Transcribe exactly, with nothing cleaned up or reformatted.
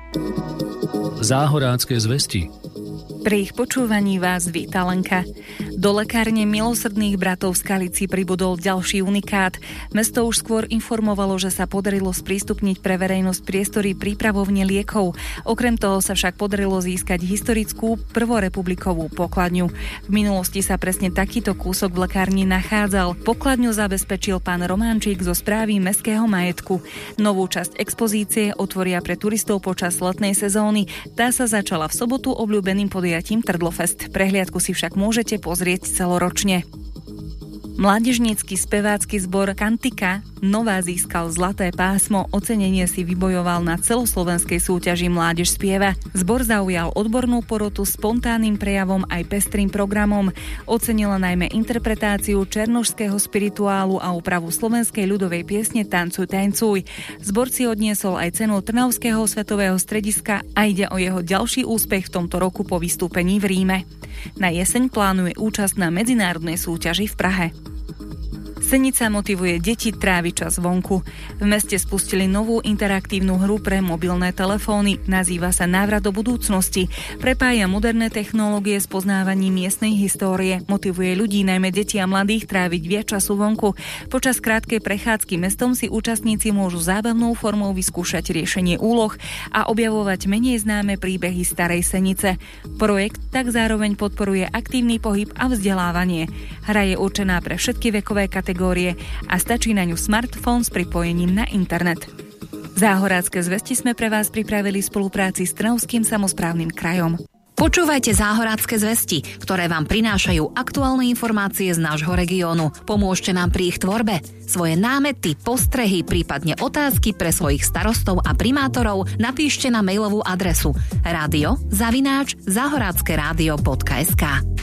Záhorácké zvesti. Pri ich počúvaní vás víta Lenka. Do lekárne Milosrdných bratov v Skalici pribudol ďalší unikát. Mesto už skôr informovalo, že sa podarilo sprístupniť pre verejnosť priestory prípravovne liekov. Okrem toho sa však podarilo získať historickú prvorepublikovú pokladňu. V minulosti sa presne takýto kúsok v lekárni nachádzal. Pokladňu zabezpečil pán Románčík zo správy Mestského majetku. Novú časť expozície otvoria pre turistov počas letnej sezóny. Tá sa začala v sobotu obľúbeným podujatím Trdlofest. Prehliadku si však môžete pozrieť celoročne. Mládežnícky spevácky zbor Kantika Nová získal zlaté pásmo, ocenenie si vybojoval na celoslovenskej súťaži Mládež spieva. Zbor zaujal odbornú porotu spontánnym prejavom aj pestrým programom. Ocenila najmä interpretáciu černošského spirituálu a úpravu slovenskej ľudovej piesne Tancuj, tancuj. Zbor si odniesol aj cenu Trnavského svetového strediska a ide o jeho ďalší úspech v tomto roku po vystúpení v Ríme. Na jeseň plánuje účasť na medzinárodnej súťaži v Prahe. Senica motivuje deti tráviť čas vonku. V meste spustili novú interaktívnu hru pre mobilné telefóny. Nazýva sa Návrat do budúcnosti. Prepája moderné technológie s poznávaním miestnej histórie. Motivuje ľudí, najmä deti a mladých, tráviť viac času vonku. Počas krátkej prechádzky mestom si účastníci môžu zábavnou formou vyskúšať riešenie úloh a objavovať menej známe príbehy starej Senice. Projekt tak zároveň podporuje aktívny pohyb a vzdelávanie. Hra je určená pre všetky vekové kategórie a stačí na ňu smartfón s pripojením na internet. Záhorácké zvesti sme pre vás pripravili v spolupráci s Trnavským samosprávnym krajom. Počúvajte Záhorácké zvesti, ktoré vám prinášajú aktuálne informácie z nášho regiónu. Pomôžte nám pri ich tvorbe. Svoje námety, postrehy, prípadne otázky pre svojich starostov a primátorov napíšte na mailovú adresu radio zavináč záhoráckerádio bodka es ká.